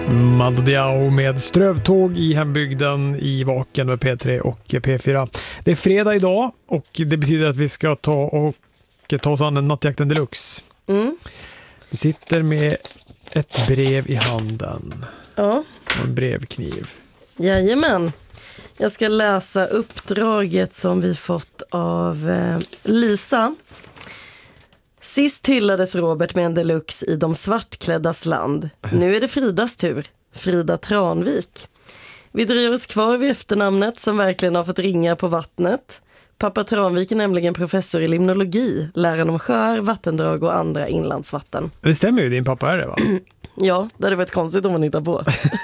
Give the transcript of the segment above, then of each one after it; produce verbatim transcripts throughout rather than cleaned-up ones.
Mando Diao med Strövtåg i hembygden i Vaken med P tre och P fyra. Det är fredag idag och det betyder att vi ska ta och ta oss an en Nattjakten Deluxe. Mm. Du sitter med ett brev i handen. Ja. Och en brevkniv. Jajamän. Jag ska läsa uppdraget som vi fått av eh, Lisa. Sist hyllades Robert med en deluxe i de svartkläddas land. Nu är det Fridas tur. Frida Tranvik. Vi dröjer oss kvar vid efternamnet som verkligen har fått ringa på vattnet. Pappa Tranvik är nämligen professor i limnologi, läran om sjöar, vattendrag och andra inlandsvatten. Det stämmer ju, din pappa är det, va? Ja, det hade varit konstigt om man hittar på.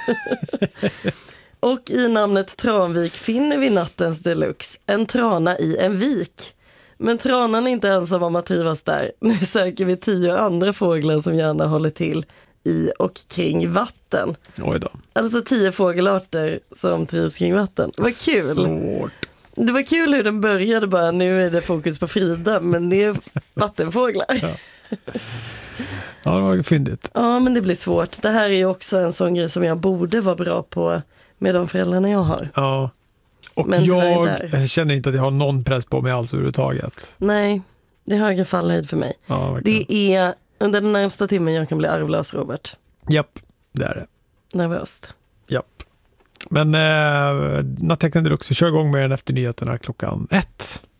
Och i namnet Tranvik finner vi nattens deluxe, en trana i en vik. Men tranan är inte ensam om att trivas där. Nu söker vi tio andra fåglar som gärna håller till i och kring vatten. Oj då. Alltså tio fågelarter som trivs kring vatten. Vad kul! Svårt. Det var kul hur den började bara, nu är det fokus på Frida, men det är vattenfåglar. Ja, ja det var fyndigt. Ja, men det blir svårt. Det här är ju också en sån grej som jag borde vara bra på med de föräldrarna jag har. Ja, och men jag känner inte att jag har någon press på mig alls överhuvudtaget. Nej, det är högre fallhöjd för mig. Ja, det är under den närmsta timmen jag kan bli arvlös, Robert. Japp, det är det. Nervöst. Japp. Men eh, Nattjakten Deluxe, kör igång med den efter nyheterna klockan ett.